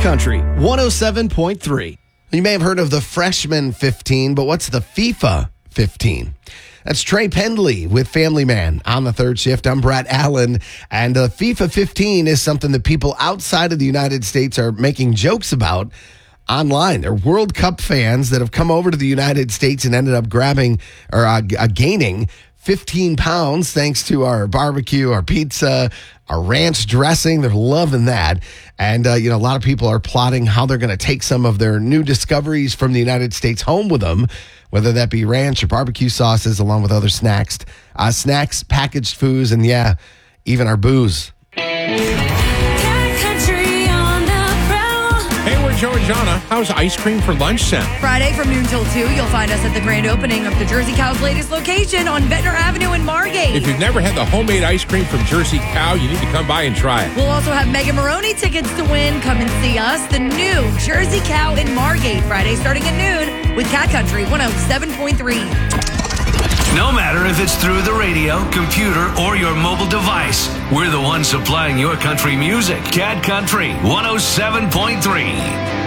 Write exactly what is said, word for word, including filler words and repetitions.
Country one oh seven point three. You may have heard of the Freshman fifteen, but what's the FIFA fifteen? That's Trey Pendley with Family Man on the third shift. I'm Brett Allen, and the FIFA fifteen is something that people outside of the United States are making jokes about online. They're World Cup fans that have come over to the United States and ended up grabbing or uh, uh, gaining fifteen pounds thanks to our barbecue, our pizza, our ranch dressing. They're loving that. And, uh, you know, a lot of people are plotting how they're going to take some of their new discoveries from the United States home with them, whether that be ranch or barbecue sauces, along with other snacks, uh, snacks, packaged foods, and, yeah, even our booze. Joe and Jonna, how's ice cream for lunch sound? Friday from noon till two, you'll find us at the grand opening of the Jersey Cow's latest location on Ventnor Avenue in Margate. If you've never had the homemade ice cream from Jersey Cow, you need to come by and try it. We'll also have Mega Maroney tickets to win. Come and see us, the new Jersey Cow in Margate, Friday starting at noon with Cat Country one oh seven point three. No matter if it's through the radio, computer, or your mobile device, we're the ones supplying your country music. Cat Country one oh seven point three.